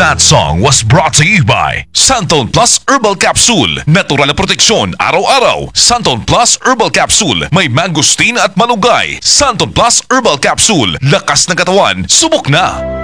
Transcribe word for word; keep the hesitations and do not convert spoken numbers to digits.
That song was brought to you by Santon Plus Herbal Capsule. Natural na proteksyon araw-araw. Santon Plus Herbal Capsule. May mangosteen at malunggay. Santon Plus Herbal Capsule. Lakas ng katawan. Subok na!